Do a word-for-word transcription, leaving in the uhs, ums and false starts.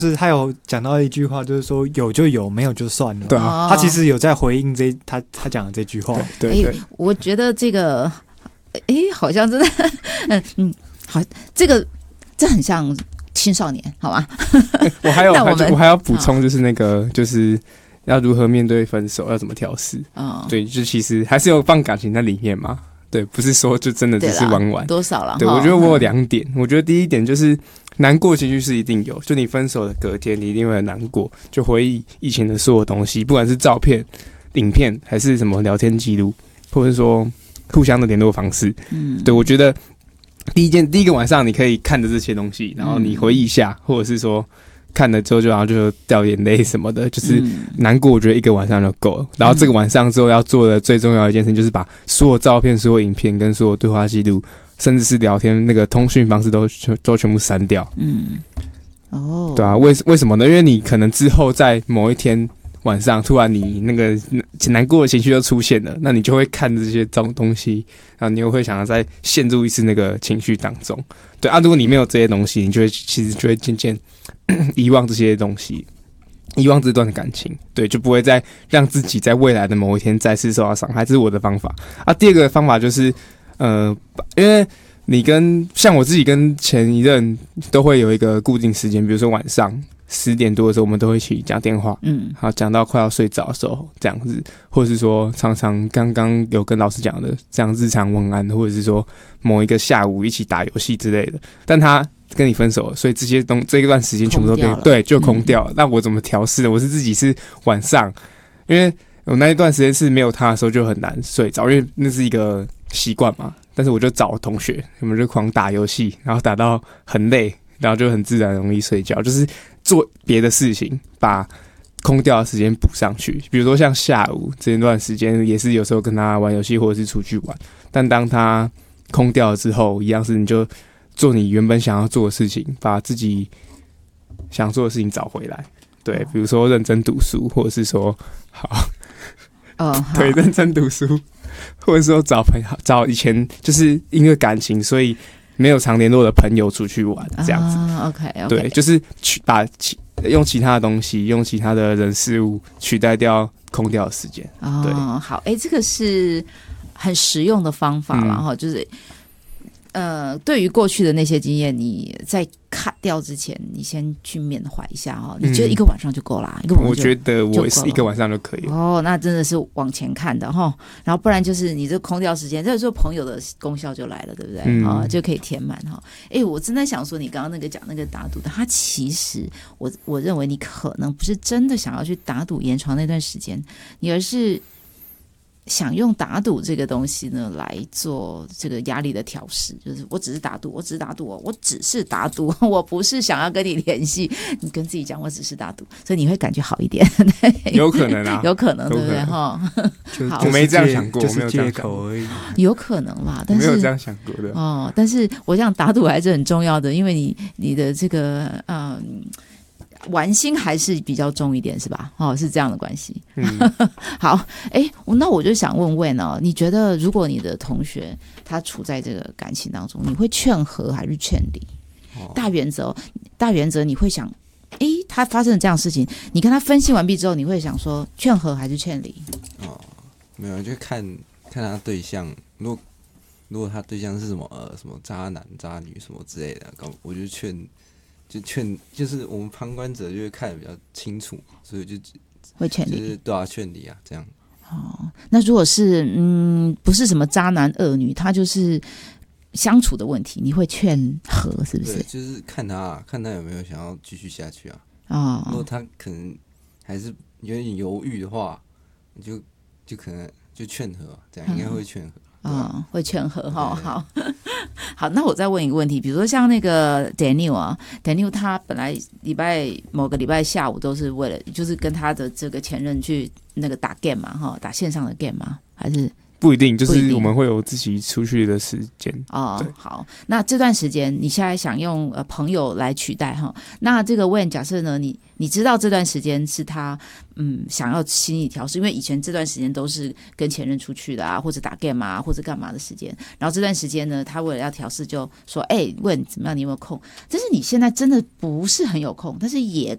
就是他有讲到一句话，就是说有就有，没有就算了。 对啊， 他其实有在回应这他他讲的这句话。 对对对、 欸，我觉得这个，哎、欸，好像真的，嗯嗯，好，这个这很像青少年，好吗？ 欸、我还有我, 我还要补充，就是那个就是要如何面对分手，要怎么调试。哦，对，就其实还是有放感情在里面嘛。对，不是说就真的只是玩玩多少了。 对，我觉得我有两点，嗯，我觉得第一点就是难过情绪是一定有，就你分手的隔天，你一定会很难过，就回忆以前的所有东西，不管是照片、影片，还是什么聊天记录，或者说互相的联络方式。嗯，对，我觉得第一件第一个晚上你可以看着这些东西，然后你回忆一下，嗯，或者是说看了之后就然后就掉眼泪什么的，就是难过，我觉得一个晚上就够了。然后这个晚上之后要做的最重要的一件事情，就是把所有照片、所有影片跟所有对话记录，甚至是聊天那个通讯方式都都全部删掉。嗯，哦，对啊，为为什么呢？因为你可能之后在某一天晚上，突然你那个难过的情绪就出现了，那你就会看这些东西，然后你又会想要再陷入一次那个情绪当中。对啊，如果你没有这些东西，你就会其实就会渐渐遗忘这些东西，遗忘这段的感情，对，就不会再让自己在未来的某一天再次受到伤害。这是我的方法啊。第二个方法就是，呃，因为你跟像我自己跟前一任都会有一个固定时间，比如说晚上十点多的时候，我们都会一起讲电话，嗯，好，讲到快要睡着的时候这样子，或者是说常常刚刚有跟老师讲的这样日常问安，或者是说某一个下午一起打游戏之类的，但他跟你分手了，所以这些东这一段时间全部都被对就空掉了。那、嗯、我怎么调试呢？我是自己是晚上，因为我那一段时间是没有他的时候就很难睡着，因为那是一个习惯嘛。但是我就找同学，我们就狂打游戏，然后打到很累，然后就很自然容易睡觉，就是做别的事情，把空掉的时间补上去。比如说像下午这段时间，也是有时候跟他玩游戏或者是出去玩，但当他空掉了之后，一样是你就做你原本想要做的事情，把自己想做的事情找回来。对，比如说认真读书，或者是说好，哦，对，认真读书，或者说找朋友，找以前就是因为感情，所以没有常联络的朋友出去玩，这样子。 啊、OK OK， 对，就是去把其用其他的东西，用其他的人事物取代掉空掉的时间。哦，对， 好，哎、欸，这个是很实用的方法啦，哈、嗯，就是。呃，对于过去的那些经验，你在cut掉之前，你先去缅怀一下哈、哦。你觉得一个晚上就够啦？嗯、一个晚上就我觉得我是一个晚上就可以了。 哦，那真的是往前看的哈、哦。然后不然就是你这空掉时间，这时候朋友的功效就来了，对不对？嗯、哦，就可以填满哈。哎、哦，我真的想说，你刚刚那个讲那个打赌的，他其实我我认为你可能不是真的想要去打赌延长那段时间，你而是。想用打赌这个东西呢来做这个压力的调试，就是我只是打赌，我只是打赌哦，我只是打赌，我不是想要跟你联系，你跟自己讲我只是打赌，所以你会感觉好一点。 有可能啊， 有可能，对不对哈？ 我没这样想过， 就是借口而已。 有可能啦，但是我没有这样想过的哦。但是我想打赌还是很重要的，因为你你的这个嗯。玩心还是比较重一点，是吧？哦，是这样的关系。嗯、好，哎，那我就想问问呢，你觉得如果你的同学他处在这个感情当中，你会劝和还是劝离？哦、大原则，大原则，你会想，哎，他发生了这样的事情，你跟他分析完毕之后，你会想说劝和还是劝离？ 哦，没有，就看看他对象，如果如果他对象是什么呃什么渣男渣女什么之类的，我就劝。就劝，就是我们旁观者就会看得比较清楚，所以就会劝离， 就是对啊，劝离啊，这样。 哦，那如果是嗯，不是什么渣男恶女，他就是相处的问题，你会劝和，是不是？ 对，就是看他、啊，看他有没有想要继续下去啊。 哦， 如果他可能还是有点犹豫的话，你就就可能就劝和、啊，这样应该会劝和。 嗯、哦，会劝和哈，好，好，那我再问一个问题，比如说像那个 Daniel 啊 ，Daniel 他本来礼拜某个礼拜下午都是为了，就是跟他的这个前任去那个打 game 嘛，哈，打线上的 game 吗？还是不一定，就是我们会有自己出去的时间。 哦，好，那这段时间你现在想用呃朋友来取代哈，那这个 Wayne 假设呢，你你知道这段时间是他嗯想要心理调试，因为以前这段时间都是跟前任出去的啊，或者打 game 啊，或者干嘛的时间，然后这段时间呢，他为了要调试就说，哎、欸、，Wayne 怎么样？你有没有空？但是你现在真的不是很有空，但是也